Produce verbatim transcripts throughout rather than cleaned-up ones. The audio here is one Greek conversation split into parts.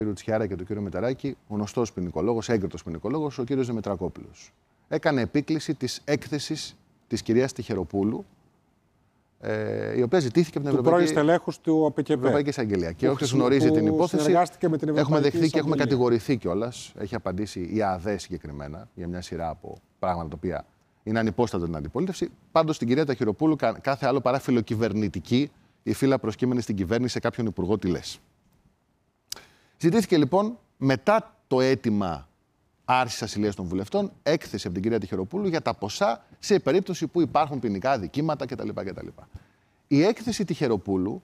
κύριο Τσιάρα και τον κύριο Μητσαράκη, γνωστός ποινικολόγος, έγκριτος ποινικολόγος, ο κύριος Δημητρακόπουλος. Έκανε επίκληση της έκθεσης της κυρίας Τυχεροπούλου, ε, η οποία ζητήθηκε από την του Ευρωπαϊκή, στελέχους του ΟΠΚΠ. Ευρωπαϊκή Εισαγγελία. Και όποιος γνωρίζει την υπόθεση, έχουμε δεχθεί και έχουμε κατηγορηθεί κιόλας. Έχει απαντήσει η ΑΔΕ συγκεκριμένα για μια σειρά από πράγματα τα οποία είναι ανυπόστατα την αντιπολίτευση. Πάντως την κυρία Ταχυροπούλου, κάθε άλλο παρά φιλοκυβερνητική, η φύλλα προσκύμενη στην κυβέρνηση σε κάποιον υπουργό τι λες. Ζητήθηκε λοιπόν μετά το αίτημα άρσης ασυλίας των βουλευτών έκθεση από την κυρία Τυχεροπούλου για τα ποσά σε περίπτωση που υπάρχουν ποινικά αδικήματα κτλ. κτλ. Η έκθεση Τυχεροπούλου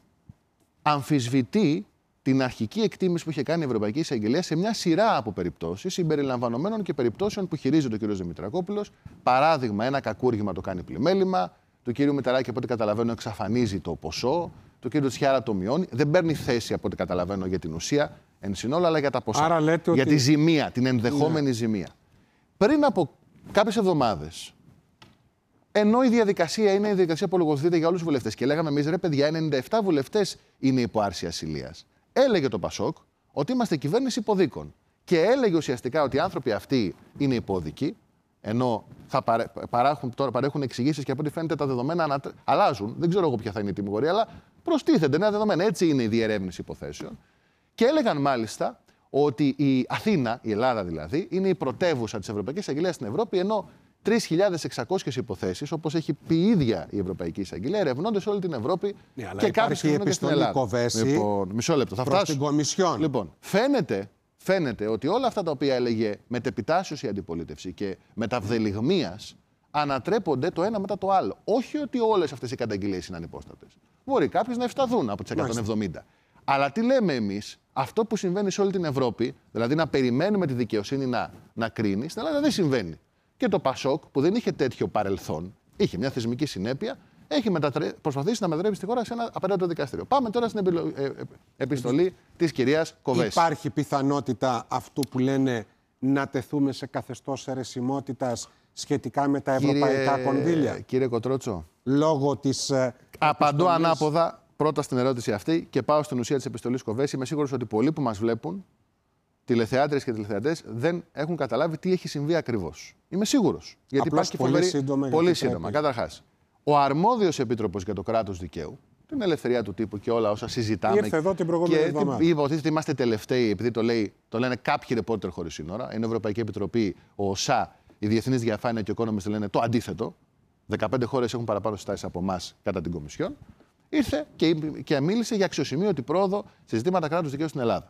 αμφισβητεί την αρχική εκτίμηση που είχε κάνει η Ευρωπαϊκή Εισαγγελία σε μια σειρά από περιπτώσεις, συμπεριλαμβανομένων και περιπτώσεων που χειρίζεται ο κ. Δημητρακόπουλος. Παράδειγμα, ένα κακούργημα το κάνει πλημέλημα, του κ. Μητσαράκη, από ό,τι καταλαβαίνω, εξαφανίζει το ποσό, του κ. Τσιάρα το μειώνει. Δεν παίρνει θέση, από ό,τι καταλαβαίνω, για την ουσία εν συνόλο, αλλά για τα ποσά. Άρα λέτε για ότι... τη ζημία, την ενδεχόμενη ναι. ζημία. Πριν από κάποιες εβδομάδες, ενώ η διαδικασία είναι η διαδικασία που ολοκληρωθείται για όλους τους βουλευτές και λέγαμε εμείς, ρε παιδιά, ενενήντα επτά βουλευτές είναι υπό άρση ασυλίας. Έλεγε το Πασόκ ότι είμαστε κυβέρνηση υποδίκων. Και έλεγε ουσιαστικά ότι οι άνθρωποι αυτοί είναι υπόδικοι, ενώ θα παράχουν, τώρα παρέχουν εξηγήσεις και από ό,τι φαίνεται τα δεδομένα ανατρέ... αλλάζουν. Δεν ξέρω εγώ ποια θα είναι η τιμωρία, αλλά προστίθενται νέα δεδομένα. Έτσι είναι η διερεύνηση υποθέσεων. Και έλεγαν μάλιστα ότι η Αθήνα, η Ελλάδα δηλαδή, είναι η πρωτεύουσα της Ευρωπαϊκής Εισαγγελίας στην Ευρώπη, ενώ τρεις χιλιάδες εξακόσιες υποθέσεις, όπως έχει πει η ίδια η Ευρωπαϊκή Εισαγγελία, ερευνώνται σε όλη την Ευρώπη ναι, και κάποιες και στην Ελλάδα. Κοβέση λοιπόν, μισό λεπτό, θα προς φτάσω. Την Κομισιόν. Λοιπόν, φαίνεται, φαίνεται ότι όλα αυτά τα οποία έλεγε μετεπιτάσσεως η αντιπολίτευση και μεταβδελιγμίας ανατρέπονται το ένα μετά το άλλο. Όχι ότι όλες αυτές οι καταγγελίες είναι ανυπόστατες. Μπορεί κάποιες να ευσταθούν από τις εκατόν εβδομήντα. Αλλά τι λέμε εμείς, αυτό που συμβαίνει σε όλη την Ευρώπη, δηλαδή να περιμένουμε τη δικαιοσύνη να, να κρίνει, στην Ελλάδα δεν συμβαίνει. Και το Πασόκ, που δεν είχε τέτοιο παρελθόν, είχε μια θεσμική συνέπεια, έχει μετατρέ... προσπαθήσει να μετατρέψει τη χώρα σε ένα απαραίτητο δικαστήριο. Πάμε τώρα στην επιλο... ε, ε, επιστολή της κυρίας Κοβέση. Υπάρχει πιθανότητα αυτού που λένε να τεθούμε σε καθεστώς αιρεσιμότητας σχετικά με τα ευρωπαϊκά κύριε... κονδύλια. Κύριε Κοτρότσο. Λόγω της. Απαντώ επιστολής... ανάποδα πρώτα στην ερώτηση αυτή και πάω στην ουσία της επιστολής Κοβέση. Είμαι σίγουρος ότι πολλοί που μας βλέπουν, τηλεθεάτρες και τηλεθεατές, δεν έχουν καταλάβει τι έχει συμβεί ακριβώς. Είμαι σίγουρος. Γιατί Απλώς υπάρχει πολύ φοβερή... σύντομα. Πολύ σύντομα. Καταρχάς, ο αρμόδιος επίτροπος για το κράτος δικαίου, την ελευθερία του τύπου και όλα όσα συζητάμε. Ήρθε εδώ την προηγούμενη εβδομάδα. Και υποτίθεται ότι είμαστε τελευταίοι, επειδή το, λέει, το λένε κάποιοι ρεπόρτερ χωρίς σύνορα. Είναι η Ευρωπαϊκή Επιτροπή, ο ΟΣΑ, η Διεθνής Διαφάνεια και ο Economist λένε το αντίθετο. δεκαπέντε χώρες έχουν παραπάνω συστάσεις από εμάς κατά την Κομισιόν. Ήρθε και, και μίλησε για αξιοσημείωτη πρόοδο σε ζητήματα κράτους δικαίου στην Ελλάδα.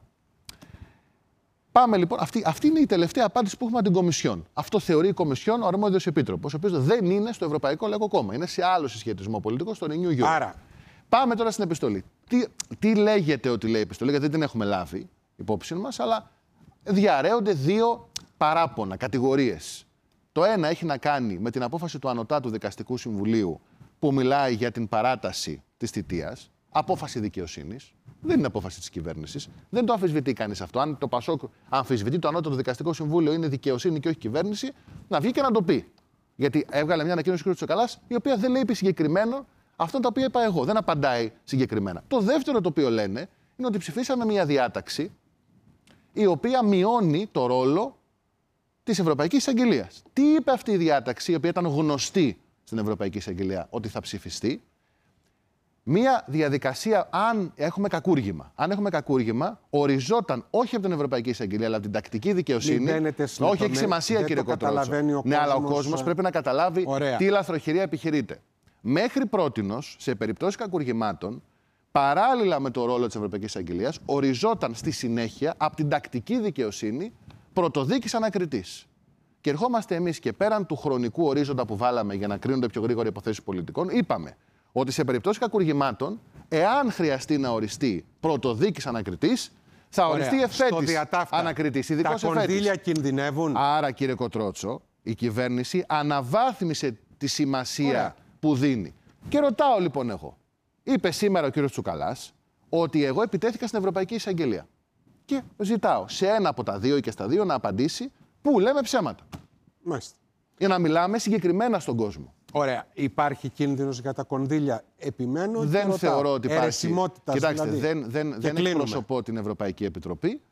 Πάμε λοιπόν. Αυτή, αυτή είναι η τελευταία απάντηση που έχουμε από την Κομισιόν. Αυτό θεωρεί η Κομισιόν ο αρμόδιος επίτροπος, ο οποίος δεν είναι στο Ευρωπαϊκό Λαϊκό Κόμμα. Είναι σε άλλο συσχετισμό πολιτικό, στο Renew Europe. Άρα. Πάμε τώρα στην επιστολή. Τι, τι λέγεται ότι λέει η επιστολή, γιατί δεν την έχουμε λάβει υπόψη μας, αλλά διαρρέονται δύο παράπονα, κατηγορίες. Το ένα έχει να κάνει με την απόφαση του Ανωτάτου Δικαστικού Συμβουλίου που μιλάει για την παράταση της θητείας. Απόφαση δικαιοσύνης. Δεν είναι απόφαση της κυβέρνησης. Δεν το αμφισβητεί κανείς αυτό. Αν το Πασόκ αμφισβητεί το Ανώτατο Δικαστικό Συμβούλιο είναι δικαιοσύνη και όχι κυβέρνηση, να βγει και να το πει. Γιατί έβγαλε μια ανακοίνωση ο κ. Τσοκαλάς, η οποία δεν λέει συγκεκριμένο αυτό τα οποία είπα εγώ. Δεν απαντάει συγκεκριμένα. Το δεύτερο το οποίο λένε είναι ότι ψηφίσαμε μια διάταξη η οποία μειώνει το ρόλο της Ευρωπαϊκής Εισαγγελίας. Τι είπε αυτή η διάταξη, η οποία ήταν γνωστή στην Ευρωπαϊκή Εισαγγελία ότι θα ψηφιστεί? Μία διαδικασία, αν έχουμε κακούργημα. Αν έχουμε κακούργημα, οριζόταν όχι από την Ευρωπαϊκή Εισαγγελία, αλλά από την τακτική δικαιοσύνη. Όχι, έχει σημασία, κύριε Κοτρότσο. Ναι, αλλά ο κόσμος πρέπει να καταλάβει Ωραία. τι λαθροχειρία επιχειρείται. Μέχρι πρότινος, σε περιπτώσεις κακουργημάτων, παράλληλα με το ρόλο της Ευρωπαϊκής Εισαγγελίας, οριζόταν στη συνέχεια από την τακτική δικαιοσύνη πρωτοδίκης ανακριτής. Και ερχόμαστε εμείς και πέραν του χρονικού ορίζοντα που βάλαμε για να κρίνονται πιο γρήγορα υποθέσεις πολιτικών, είπαμε ότι σε περιπτώσεις κακουργημάτων, εάν χρειαστεί να οριστεί πρωτοδίκης ανακριτής, θα οριστεί εφέτης ανακριτής. Τα κονδύλια κινδυνεύουν. Άρα, κύριε Κοτρότσο, η κυβέρνηση αναβάθμισε τη σημασία Ωραία. που δίνει. Και ρωτάω λοιπόν εγώ, είπε σήμερα ο κύριος Τσουκαλάς ότι εγώ επιτέθηκα στην Ευρωπαϊκή Εισαγγελία. Και ζητάω σε ένα από τα δύο ή και στα δύο να απαντήσει που λέμε ψέματα. Μάλιστα. Για να μιλάμε συγκεκριμένα στον κόσμο. Ωραία. Υπάρχει κίνδυνος για τα κονδύλια? Επιμένω. Δεν θεωρώ ότι υπάρχει. Κοιτάξτε, δηλαδή. δεν, δεν, δεν εκπροσωπώ την Ευρωπαϊκή Επιτροπή.